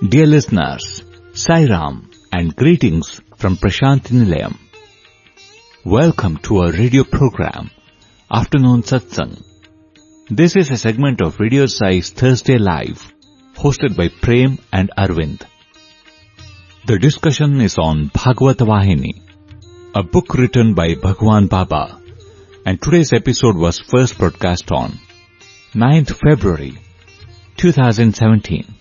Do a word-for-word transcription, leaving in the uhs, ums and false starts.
Dear listeners, Sai Ram and greetings from Prashanthi Nilayam. Welcome to our radio program, Afternoon Satsang. This is a segment of Radio Sai's Thursday Live, hosted by Prem and Arvind. The discussion is on Bhagavad Vahini, a book written by Bhagwan Baba, and today's episode was first broadcast on ninth February two thousand seventeen.